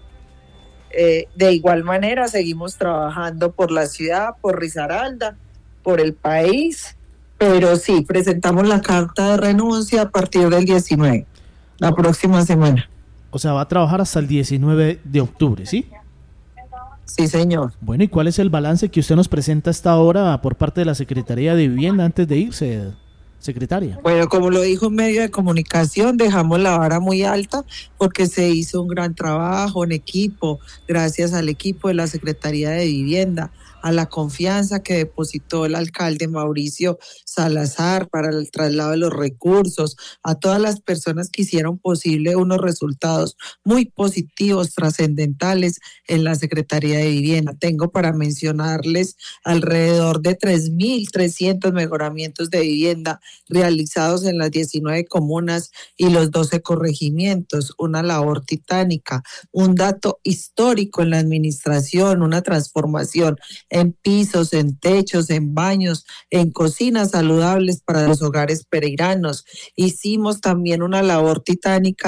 Speaker 14: Eh, de igual manera, seguimos trabajando por la ciudad, por Risaralda, por el país, pero sí, presentamos la carta de renuncia a partir del diecinueve, la próxima semana.
Speaker 2: O sea, va a trabajar hasta el diecinueve de octubre, ¿sí?
Speaker 14: Sí, señor.
Speaker 2: Bueno, ¿y cuál es el balance que usted nos presenta hasta ahora por parte de la Secretaría de Vivienda antes de irse, secretaria?
Speaker 14: Bueno, como lo dijo un medio de comunicación, dejamos la vara muy alta porque se hizo un gran trabajo en equipo, gracias al equipo de la Secretaría de Vivienda, a la confianza que depositó el alcalde Mauricio Salazar para el traslado de los recursos, a todas las personas que hicieron posible unos resultados muy positivos, trascendentales en la Secretaría de Vivienda. Tengo para mencionarles alrededor de tres mil trescientos mejoramientos de vivienda realizados en las diecinueve comunas y los doce corregimientos, una labor titánica, un dato histórico en la administración, una transformación en pisos, en techos, en baños, en cocinas saludables para los hogares pereiranos. Hicimos también una labor titánica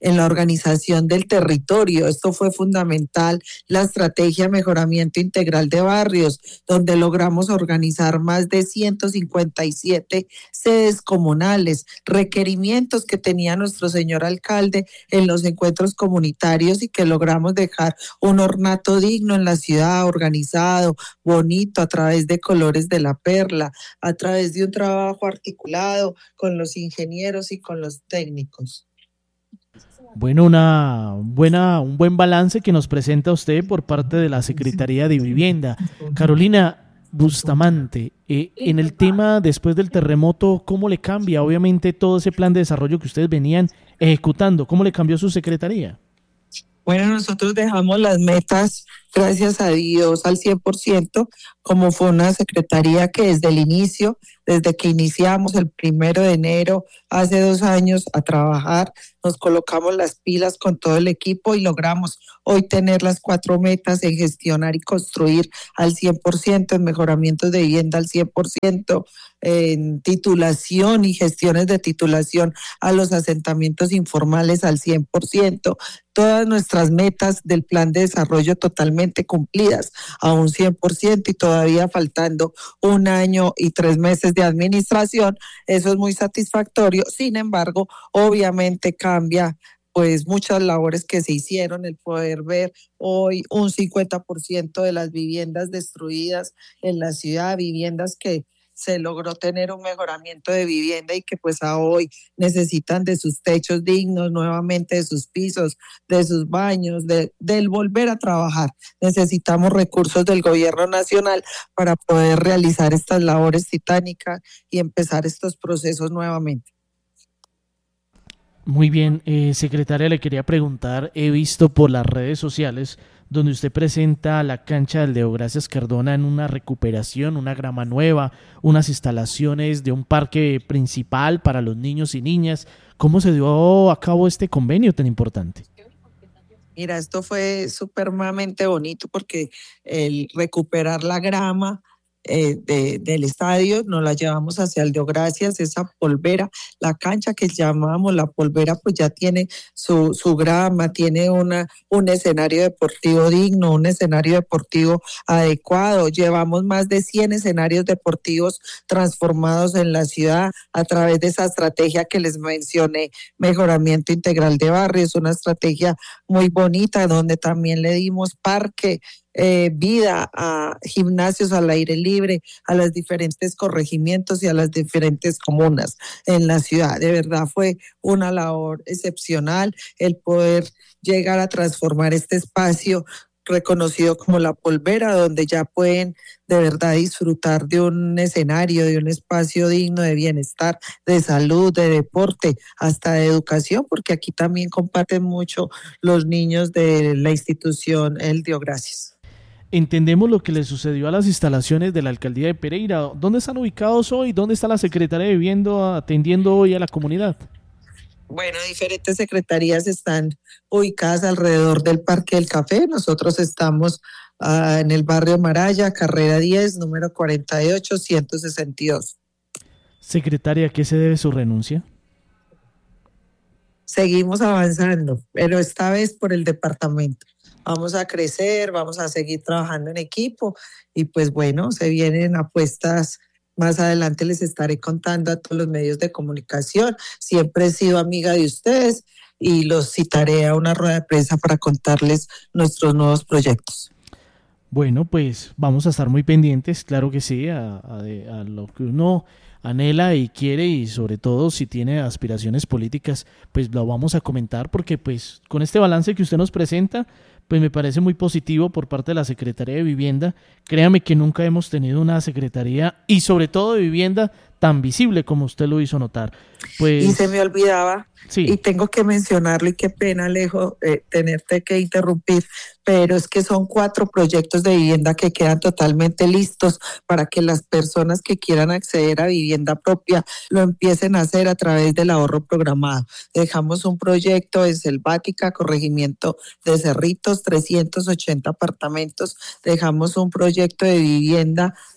Speaker 14: en la organización del territorio. Esto fue fundamental, la estrategia de mejoramiento integral de barrios, donde logramos organizar más de ciento cincuenta y siete sedes comunales, requerimientos que tenía nuestro señor alcalde en los encuentros comunitarios y que logramos dejar un ornato digno en la ciudad, organizado, bonito, a través de colores de la perla, a través de un trabajo articulado con los ingenieros y con los técnicos.
Speaker 2: Bueno, una buena, un buen balance que nos presenta usted por parte de la Secretaría de Vivienda. Carolina Bustamante, eh, en el tema después del terremoto, ¿cómo le cambia obviamente todo ese plan de desarrollo que ustedes venían ejecutando? ¿Cómo le cambió su secretaría?
Speaker 14: Bueno, nosotros dejamos las metas, gracias a Dios, al cien por ciento, como fue una secretaría que desde el inicio, desde que iniciamos el primero de enero, hace dos años, a trabajar, nos colocamos las pilas con todo el equipo y logramos hoy tener las cuatro metas en gestionar y construir al cien por ciento, en mejoramientos de vivienda al cien por ciento, en titulación y gestiones de titulación a los asentamientos informales al cien por ciento, todas nuestras metas del plan de desarrollo totalmente cumplidas a un cien por ciento y todavía faltando un año y tres meses de administración. Eso es muy satisfactorio. Sin embargo, obviamente cambia pues muchas labores que se hicieron, el poder ver hoy un cincuenta por ciento de las viviendas destruidas en la ciudad, viviendas que se logró tener un mejoramiento de vivienda y que pues a hoy necesitan de sus techos dignos, nuevamente de sus pisos, de sus baños, de, del volver a trabajar. Necesitamos recursos del gobierno nacional para poder realizar estas labores titánicas y empezar estos procesos nuevamente.
Speaker 2: Muy bien, eh, secretaria, le quería preguntar, he visto por las redes sociales donde usted presenta la cancha del Deogracias Cardona en una recuperación, una grama nueva, unas instalaciones de un parque principal para los niños y niñas. ¿Cómo se dio a cabo este convenio tan importante?
Speaker 14: Mira, esto fue supremamente bonito porque el recuperar la grama Eh, de, del estadio, nos la llevamos hacia el Deogracias, esa polvera, la cancha que llamamos la polvera, pues ya tiene su, su grama, tiene una, un escenario deportivo digno, un escenario deportivo adecuado. Llevamos más de cien escenarios deportivos transformados en la ciudad a través de esa estrategia que les mencioné, mejoramiento integral de barrios, una estrategia muy bonita donde también le dimos parque, Eh, vida a gimnasios al aire libre, a los diferentes corregimientos y a las diferentes comunas en la ciudad. De verdad fue una labor excepcional el poder llegar a transformar este espacio reconocido como la polvera, donde ya pueden de verdad disfrutar de un escenario, de un espacio digno de bienestar, de salud, de deporte, hasta de educación, porque aquí también comparten mucho los niños de la institución El Deogracias.
Speaker 2: Entendemos lo que le sucedió a las instalaciones de la alcaldía de Pereira. ¿Dónde están ubicados hoy? ¿Dónde está la Secretaría de Vivienda atendiendo hoy a la comunidad?
Speaker 14: Bueno, diferentes secretarías están ubicadas alrededor del Parque del Café. Nosotros estamos uh, en el barrio Maraya, carrera diez, número cuarenta y ocho, ciento sesenta y dos.
Speaker 2: Secretaria, ¿a qué se debe su renuncia?
Speaker 14: Seguimos avanzando, pero esta vez por el departamento. Vamos a crecer, vamos a seguir trabajando en equipo y pues bueno, se vienen apuestas. Más adelante les estaré contando a todos los medios de comunicación. Siempre he sido amiga de ustedes y los citaré a una rueda de prensa para contarles nuestros nuevos proyectos.
Speaker 2: Bueno, pues vamos a estar muy pendientes, claro que sí, a, a, a lo que uno anhela y quiere, y sobre todo si tiene aspiraciones políticas, pues lo vamos a comentar, porque pues con este balance que usted nos presenta, pues me parece muy positivo por parte de la Secretaría de Vivienda. Créame que nunca hemos tenido una secretaría, y sobre todo de vivienda, tan visible como usted lo hizo notar. Pues,
Speaker 14: y se me olvidaba,
Speaker 2: sí.
Speaker 14: Y tengo que mencionarlo, y qué pena, Alejo, eh, tenerte que interrumpir, pero es que son cuatro proyectos de vivienda que quedan totalmente listos para que las personas que quieran acceder a vivienda propia lo empiecen a hacer a través del ahorro programado. Dejamos un proyecto en Selvática, corregimiento de Cerritos, trescientos ochenta apartamentos. Dejamos un proyecto de vivienda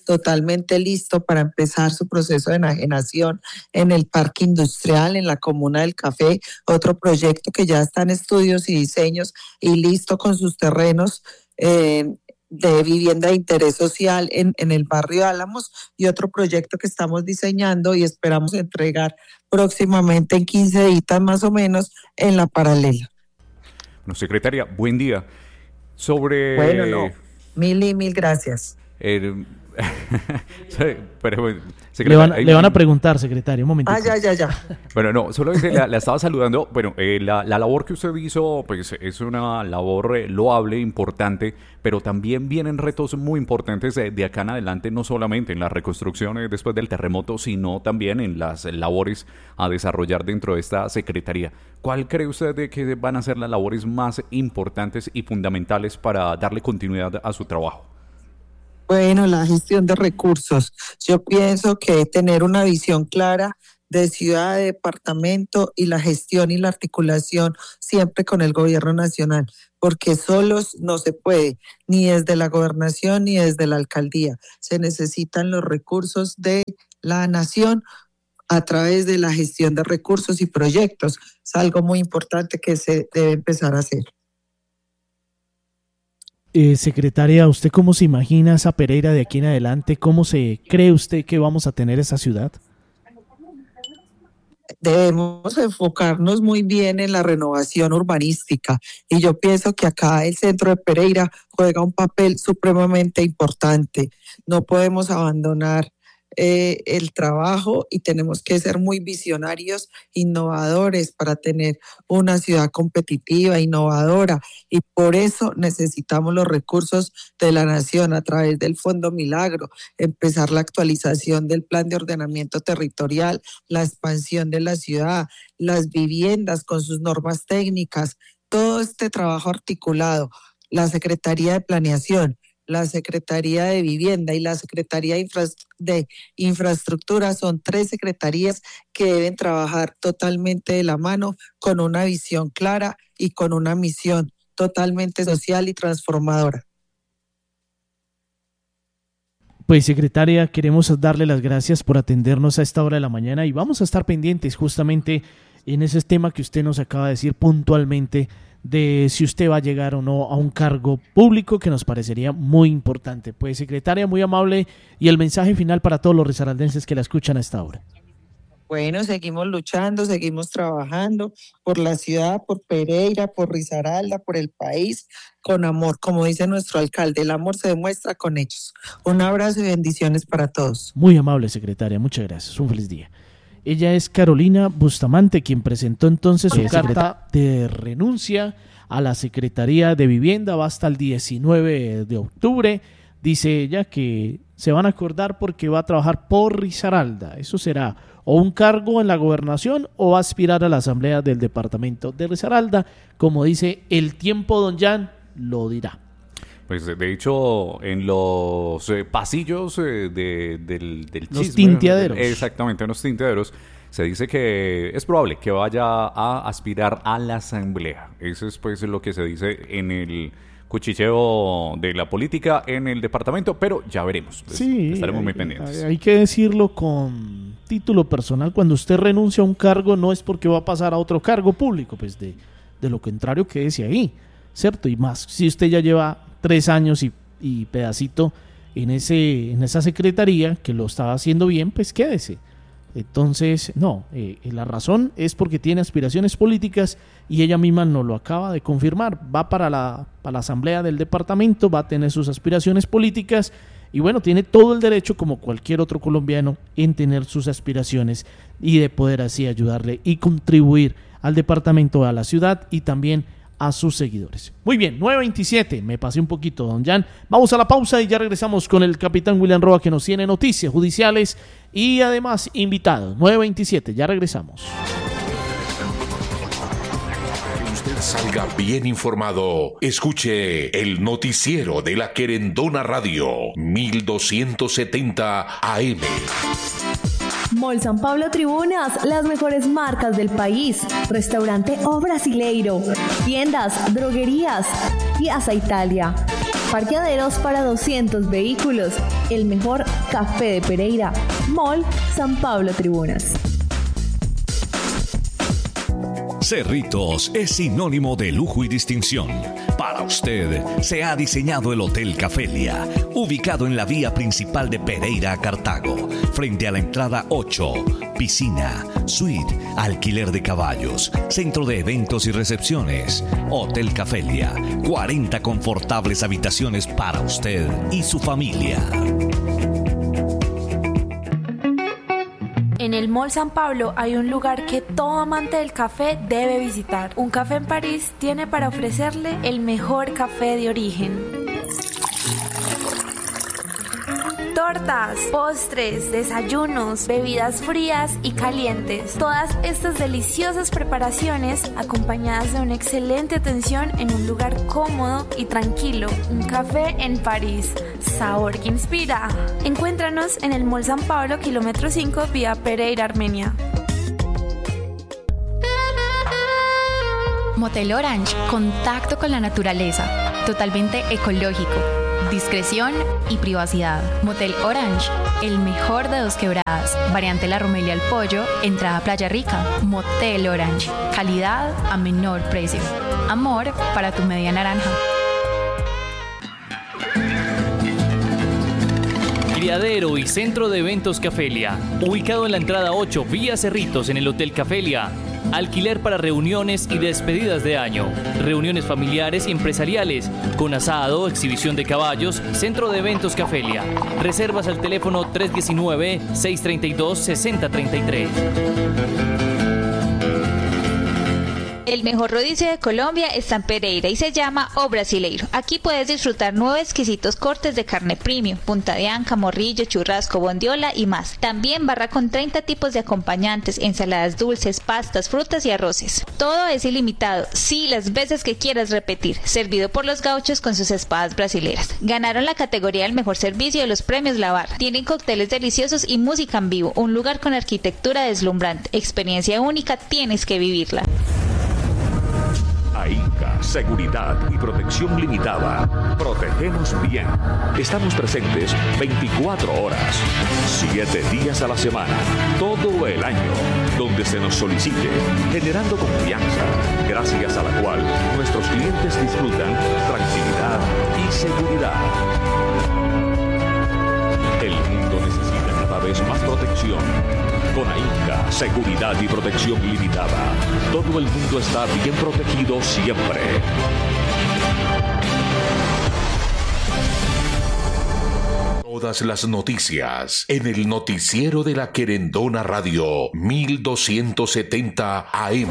Speaker 14: totalmente listo para empezar su proceso de enajenación en el Parque Industrial, en la Comuna del Café, otro proyecto que ya está en estudios y diseños y listo con sus terrenos eh, de vivienda de interés social en, en el barrio Álamos, y otro proyecto que estamos diseñando y esperamos entregar próximamente en quince días más o menos en La Paralela.
Speaker 6: Bueno, secretaria, buen día. Sobre...
Speaker 14: Bueno, no. Mil y mil gracias.
Speaker 6: Eh, pero,
Speaker 2: le, van, le van a preguntar, secretario, un momentito.
Speaker 14: Ah, ya, ya, ya.
Speaker 6: Bueno, no, solamente la, la estaba saludando. Bueno, eh, la, la labor que usted hizo, pues es una labor eh, loable, importante, pero también vienen retos muy importantes de, de acá en adelante, no solamente en las reconstrucciones después del terremoto, sino también en las labores a desarrollar dentro de esta secretaría. ¿Cuál cree usted de que van a ser las labores más importantes y fundamentales para darle continuidad a su trabajo?
Speaker 14: Bueno, la gestión de recursos. Yo pienso que tener una visión clara de ciudad, de departamento y la gestión y la articulación siempre con el gobierno nacional, porque solos no se puede, ni desde la gobernación ni desde la alcaldía. Se necesitan los recursos de la nación a través de la gestión de recursos y proyectos. Es algo muy importante que se debe empezar a hacer.
Speaker 2: Eh, secretaria, ¿usted cómo se imagina esa Pereira de aquí en adelante? ¿Cómo se cree usted que vamos a tener esa ciudad?
Speaker 14: Debemos enfocarnos muy bien en la renovación urbanística y yo pienso que acá el centro de Pereira juega un papel supremamente importante. No podemos abandonar Eh, el trabajo y tenemos que ser muy visionarios, innovadores para tener una ciudad competitiva, innovadora, y por eso necesitamos los recursos de la nación a través del Fondo Milagro, empezar la actualización del plan de ordenamiento territorial, la expansión de la ciudad, las viviendas con sus normas técnicas, todo este trabajo articulado, la Secretaría de Planeación, la Secretaría de Vivienda y la Secretaría de, Infra- de Infraestructura son tres secretarías que deben trabajar totalmente de la mano con una visión clara y con una misión totalmente social y transformadora.
Speaker 2: Pues secretaria, queremos darle las gracias por atendernos a esta hora de la mañana y vamos a estar pendientes justamente en ese tema que usted nos acaba de decir puntualmente de si usted va a llegar o no a un cargo público, que nos parecería muy importante. Pues secretaria, muy amable, y el mensaje final para todos los risaraldenses que la escuchan a esta hora.
Speaker 14: Bueno, seguimos luchando, seguimos trabajando por la ciudad, por Pereira, por Risaralda, por el país, con amor, como dice nuestro alcalde, el amor se demuestra con hechos. Un abrazo y bendiciones para todos.
Speaker 2: Muy amable, secretaria, muchas gracias, un feliz día. Ella es Carolina Bustamante, quien presentó entonces su carta de renuncia a la Secretaría de Vivienda. Va hasta el diecinueve de octubre. Dice ella que se van a acordar porque va a trabajar por Risaralda. Eso será o un cargo en la gobernación o va a aspirar a la asamblea del departamento de Risaralda. Como dice, el tiempo, don Jan, lo dirá.
Speaker 6: Pues de hecho, en los eh, pasillos eh, de, del, del
Speaker 2: los
Speaker 6: chisme,
Speaker 2: tinteaderos.
Speaker 6: Exactamente, en los tinteaderos, se dice que es probable que vaya a aspirar a la asamblea. Eso es pues lo que se dice en el cuchicheo de la política en el departamento, pero ya veremos. Pues,
Speaker 2: sí,
Speaker 6: estaremos
Speaker 2: hay,
Speaker 6: muy pendientes.
Speaker 2: Hay, hay que decirlo con título personal. Cuando usted renuncia a un cargo, no es porque va a pasar a otro cargo público, pues de, de lo contrario, quédese ahí, ¿cierto? Y más, si usted ya lleva tres años y, y pedacito en, ese, en esa secretaría, que lo estaba haciendo bien, pues quédese. Entonces, no, eh, la razón es porque tiene aspiraciones políticas y ella misma nos lo acaba de confirmar. Va para la, para la asamblea del departamento, va a tener sus aspiraciones políticas y bueno, tiene todo el derecho, como cualquier otro colombiano, en tener sus aspiraciones y de poder así ayudarle y contribuir al departamento, a la ciudad y también a sus seguidores. Muy bien, nueve veintisiete, me pasé un poquito, don Jan. Vamos a la pausa y ya regresamos con el capitán William Roa, que nos tiene noticias judiciales y además invitados. nueve veintisiete, ya regresamos.
Speaker 7: Que usted salga bien informado. Escuche el noticiero de la Querendona Radio, mil doscientos setenta A M.
Speaker 8: Mall San Pablo Tribunas, las mejores marcas del país. Restaurante O Brasileiro. Tiendas, droguerías y Asa Italia. parqueaderos para doscientos vehículos, el mejor café de Pereira, Mall San Pablo Tribunas.
Speaker 15: Cerritos es sinónimo de lujo y distinción. Para usted se ha diseñado el Hotel Cafelia, ubicado en la vía principal de Pereira a Cartago, frente a la entrada ocho, piscina, suite, alquiler de caballos, centro de eventos y recepciones. Hotel Cafelia, cuarenta confortables habitaciones para usted y su familia.
Speaker 16: En el Mall San Pablo hay un lugar que todo amante del café debe visitar. Un café en París tiene para ofrecerle el mejor café de origen. Tortas, postres, desayunos, bebidas frías y calientes. Todas estas deliciosas preparaciones acompañadas de una excelente atención en un lugar cómodo y tranquilo. Un café en París. Sabor que inspira. Encuéntranos en el Mall San Pablo, kilómetro cinco, vía Pereira, Armenia.
Speaker 17: Motel Orange, contacto con la naturaleza, totalmente ecológico, discreción y privacidad. Motel Orange, el mejor de Dos Quebradas, variante La Romelia al Pollo, entrada Playa Rica. Motel Orange, calidad a menor precio. Amor para tu media naranja.
Speaker 18: Criadero y Centro de Eventos Cafelia, ubicado en la entrada ocho, vía Cerritos, en el Hotel Cafelia. Alquiler para reuniones y despedidas de año, reuniones familiares y empresariales, con asado, exhibición de caballos, Centro de Eventos Cafelia. Reservas al teléfono tres uno nueve, seis tres dos, seis cero tres tres.
Speaker 19: El mejor rodicio de Colombia está en Pereira y se llama O Brasileiro. Aquí puedes disfrutar nueve exquisitos cortes de carne premium, punta de anca, morrillo, churrasco, bondiola y más. También barra con treinta tipos de acompañantes, ensaladas dulces, pastas, frutas y arroces. Todo es ilimitado, sí, las veces que quieras repetir. Servido por los gauchos con sus espadas brasileras. Ganaron la categoría del mejor servicio de los premios La Barra. Tienen cócteles deliciosos y música en vivo. Un lugar con arquitectura deslumbrante. Experiencia única, tienes que vivirla.
Speaker 12: AINCA, Seguridad y Protección Limitada. Protegemos bien. Estamos presentes veinticuatro horas, siete días a la semana, todo el año, donde se nos solicite, generando confianza, gracias a la cual nuestros clientes disfrutan tranquilidad y seguridad. El mundo necesita cada vez más protección. Con AINCA, Seguridad y Protección Limitada, todo el mundo está bien protegido siempre.
Speaker 7: Todas las noticias en el noticiero de la Querendona Radio mil doscientos setenta A M.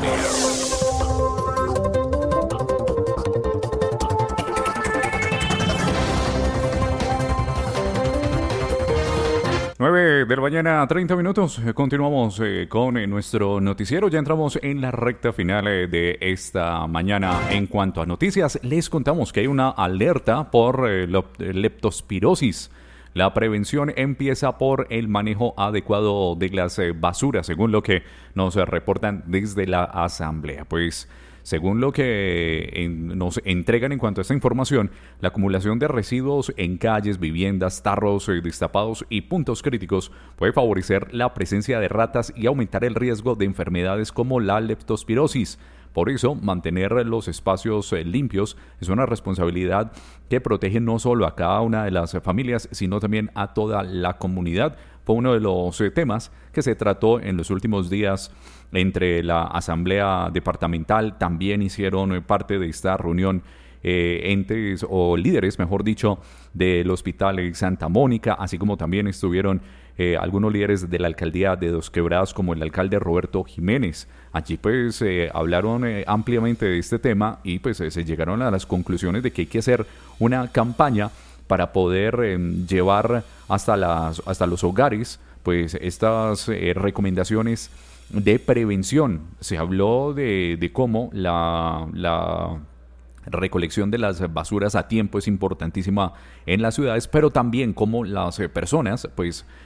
Speaker 6: nueve de la mañana, treinta minutos. Continuamos eh, con eh, nuestro noticiero. Ya entramos en la recta final eh, de esta mañana. En cuanto a noticias, les contamos que hay una alerta por eh, leptospirosis. La prevención empieza por el manejo adecuado de las eh, basuras, según lo que nos eh, reportan desde la Asamblea. Pues, según lo que en, nos entregan en cuanto a esta información, la acumulación de residuos en calles, viviendas, tarros eh, destapados y puntos críticos puede favorecer la presencia de ratas y aumentar el riesgo de enfermedades como la leptospirosis. Por eso, mantener los espacios eh, limpios es una responsabilidad que protege no solo a cada una de las familias, sino también a toda la comunidad. Fue uno de los eh, temas que se trató en los últimos días entre la Asamblea Departamental. También hicieron eh, parte de esta reunión eh, entes o líderes, mejor dicho, del Hospital Santa Mónica, así como también estuvieron eh, algunos líderes de la Alcaldía de Dos Quebradas, como el alcalde Roberto Jiménez. Allí pues eh, hablaron eh, ampliamente de este tema y pues eh, se llegaron a las conclusiones de que hay que hacer una campaña para poder eh, llevar hasta, las, hasta los hogares pues estas eh, recomendaciones de prevención. Se habló de, de cómo la, la recolección de las basuras a tiempo es importantísima en las ciudades, pero también cómo las eh, personas pues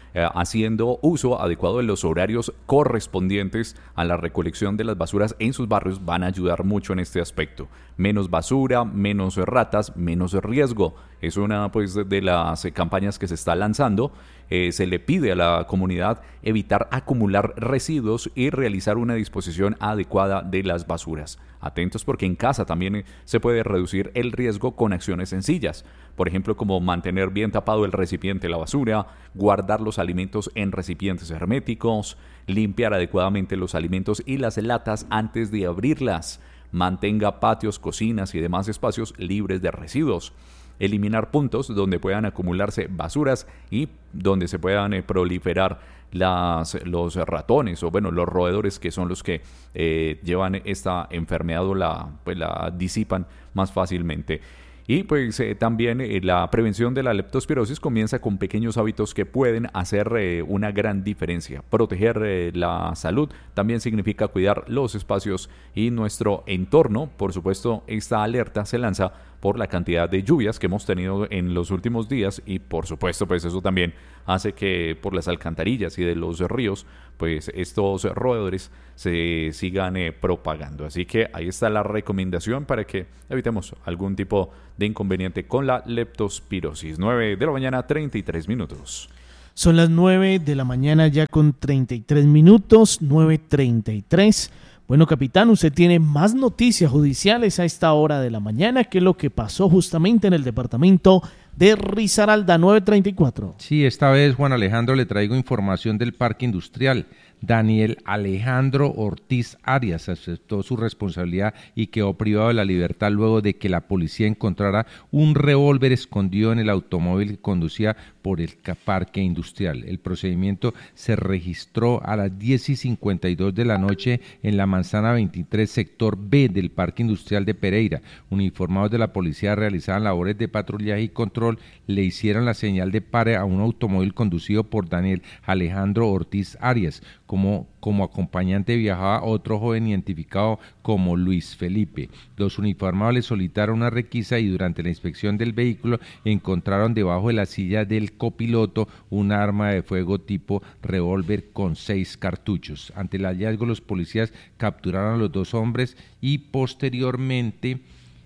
Speaker 6: eh, haciendo uso adecuado de los horarios correspondientes a la recolección de las basuras en sus barrios van a ayudar mucho en este aspecto. Menos basura, menos ratas, menos riesgo. Es una pues de las campañas que se está lanzando. Eh, se le pide a la comunidad evitar acumular residuos y realizar una disposición adecuada de las basuras. Atentos porque en casa también se puede reducir el riesgo con acciones sencillas. Por ejemplo, como mantener bien tapado el recipiente de la basura, guardar los alimentos en recipientes herméticos, limpiar adecuadamente los alimentos y las latas antes de abrirlas. Mantenga patios, cocinas y demás espacios libres de residuos. Eliminar puntos donde puedan acumularse basuras y donde se puedan eh, proliferar las, los ratones o bueno los roedores que son los que eh, llevan esta enfermedad o la, pues, la disipan más fácilmente. Y pues eh, también eh, la prevención de la leptospirosis comienza con pequeños hábitos que pueden hacer eh, una gran diferencia. Proteger eh, la salud también significa cuidar los espacios y nuestro entorno. Por supuesto, esta alerta se lanza por la cantidad de lluvias que hemos tenido en los últimos días y por supuesto pues eso también hace que por las alcantarillas y de los ríos pues estos roedores se sigan eh, propagando. Así que ahí está la recomendación para que evitemos algún tipo de inconveniente con la leptospirosis. nueve de la mañana, treinta y tres minutos.
Speaker 2: Son las nueve de la mañana ya con treinta y tres minutos, nueve treinta y tres. Bueno, capitán, usted tiene más noticias judiciales a esta hora de la mañana. ¿Qué es lo que pasó justamente en el departamento de Risaralda? Nueve treinta y cuatro.
Speaker 5: Sí, esta vez, Juan Alejandro, le traigo información del parque industrial. Daniel Alejandro Ortiz Arias aceptó su responsabilidad y quedó privado de la libertad luego de que la policía encontrara un revólver escondido en el automóvil que conducía por el parque industrial. El procedimiento se registró a las diez y cincuenta y dos de la noche en la manzana veintitrés, sector B del parque industrial de Pereira. Uniformados de la policía realizaban labores de patrullaje y control, le hicieron la señal de pare a un automóvil conducido por Daniel Alejandro Ortiz Arias. Como, como acompañante viajaba otro joven identificado como Luis Felipe. Los uniformados le solicitaron una requisa y durante la inspección del vehículo encontraron debajo de la silla del copiloto un arma de fuego tipo revólver con seis cartuchos. Ante el hallazgo, los policías capturaron a los dos hombres y posteriormente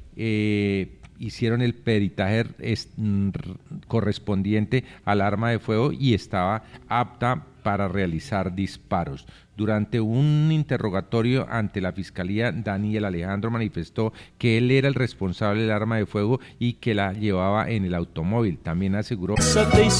Speaker 5: eh, hicieron el peritaje es, mm, correspondiente al arma de fuego y estaba apta para realizar disparos. Durante un interrogatorio ante la Fiscalía, Daniel Alejandro manifestó que él era el responsable del arma de fuego y que la llevaba en el automóvil. También aseguró